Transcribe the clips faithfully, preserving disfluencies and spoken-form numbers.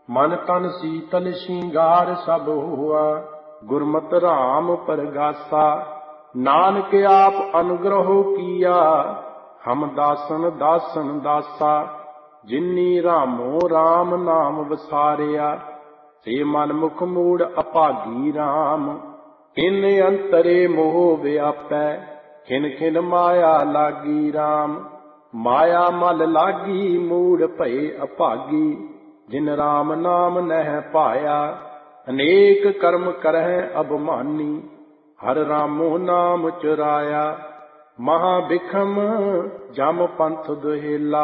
मन तन शीतल श्रृंगार सब हुआ, गुरमत राम परगासा। नानक आप अनुग्रह किया, हम दासन दासन दासा। जिन्नी रामो राम नाम वसारिया, से मन मुख मूड अभागी राम। इन अंतरे मोह व्यापै, खिन खिन माया लागी राम। माया मल लागी मूड भये अभागी, जिन राम नाम नह पाया। अनेक कर्म करह अभिमानी, हर रामो नाम चुराया। महा बिखम जम पंथ दुहेला,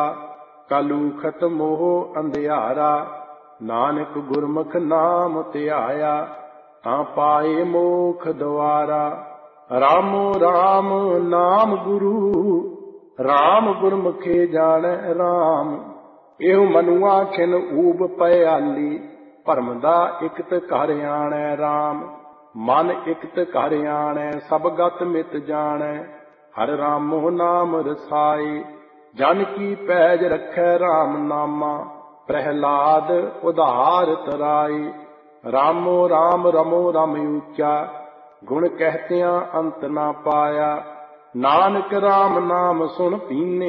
कलूखत मोह अंधियारा। नानक गुरमुख नाम ध्याया, तां पाए मोख द्वारा। रामो राम नाम गुरु, राम गुरमुखे जाणै राम। एहो मनुआ खिन ऊब पयाली, भरम दा इकत घर आणै राम। मन इकत घर आणै, सब गत मित जाणै। हर रामो नाम रसाए, जन की पैज रखै राम नामा। प्रहलाद उधार तराए, रामो राम रमो रम ऊचा। गुण कहतियां अंत ना पाया, नानक राम नाम सुन पीने।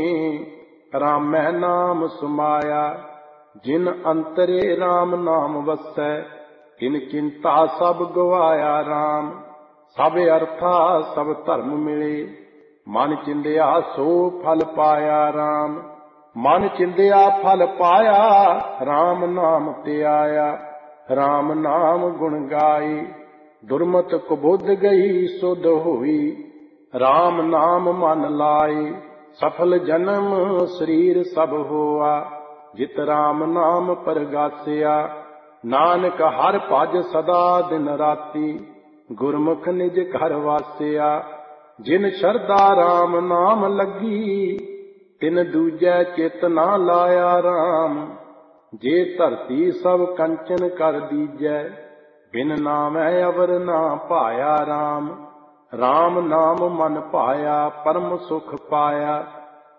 रामै नाम सुमाया, जिन अंतरे राम नाम वसै। तिन चिंता सब गवाया राम। सब अर्था सब धर्म मिले, मन चिंदिया सो फल पाया राम। मन चिंदिया फल पाया, राम नाम त्याया। राम नाम गुण गाई, दुर्मत कुबुध गई सुध होई। राम नाम मन लाई, सफल जन्म शरीर सब होआ। जित राम नाम परगासिया, नानक हर भज सदा दिन राती। गुरमुख निज घर वासिया, जिन शरदा राम नाम लगी। तिन दूजै चित ना लाया राम। जे धरती सब कंचन कर दीजै, बिन नामै अवर ना पाया राम। राम नाम मन पाया, परम सुख पाया।